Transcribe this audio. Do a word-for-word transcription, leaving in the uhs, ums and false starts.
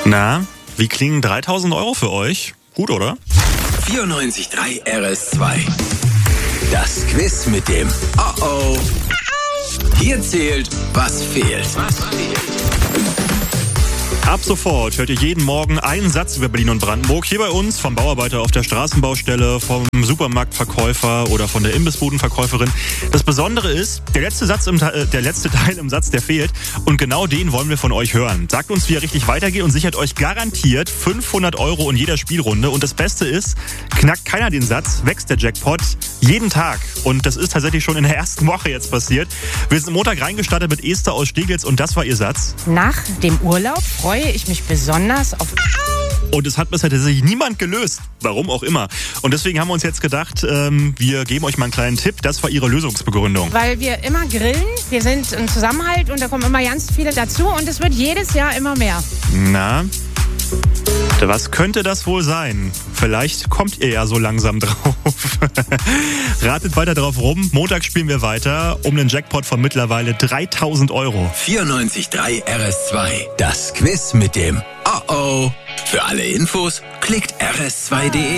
Na, wie klingen dreitausend Euro für euch? Gut, oder? vierundneunzig Komma drei R S zwei. Das Quiz mit dem Oh-Oh. Hier zählt, was fehlt. Was fehlt? Ab sofort hört ihr jeden Morgen einen Satz über Berlin und Brandenburg. Hier bei uns, vom Bauarbeiter auf der Straßenbaustelle, vom Supermarktverkäufer oder von der Imbissbudenverkäuferin. Das Besondere ist, der letzte Satz im, äh, der letzte Teil im Satz, der fehlt. Und genau den wollen wir von euch hören. Sagt uns, wie er richtig weitergeht und sichert euch garantiert fünfhundert Euro in jeder Spielrunde. Und das Beste ist, knackt keiner den Satz, wächst der Jackpot jeden Tag. Und das ist tatsächlich schon in der ersten Woche jetzt passiert. Wir sind Montag reingestartet mit Esther aus Steglitz und das war ihr Satz. Nach dem Urlaub freue ich mich besonders auf... Und es hat bisher tatsächlich niemand gelöst. Warum auch immer. Und deswegen haben wir uns jetzt gedacht, ähm, wir geben euch mal einen kleinen Tipp. Das war ihre Lösungsbegründung. Weil wir immer grillen, wir sind ein Zusammenhalt und da kommen immer ganz viele dazu und es wird jedes Jahr immer mehr. Na, was könnte das wohl sein? Vielleicht kommt ihr ja so langsam drauf. Ratet weiter drauf rum. Montag spielen wir weiter um den Jackpot von mittlerweile dreitausend Euro. vierundneunzig Komma drei R S zwei. Das Quiz mit dem Oh-Oh. Für alle Infos klickt r s zwei punkt de.